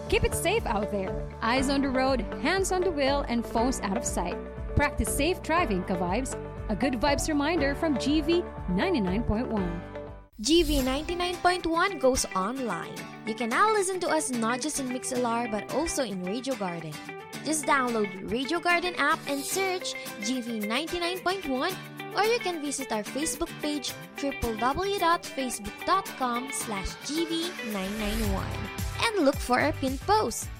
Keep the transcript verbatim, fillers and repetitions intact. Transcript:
Keep it safe out there. Eyes on the road, hands on the wheel, and phones out of sight. Practice safe driving, ka-vibes. A good vibes reminder from G V ninety-nine point one. G V ninety-nine point one goes online. You can now listen to us not just in Mixlr but also in Radio Garden. Just download Radio Garden app and search G V ninety-nine point one, or you can visit our Facebook page www.facebook.com slash GV991 and look for our pinned post.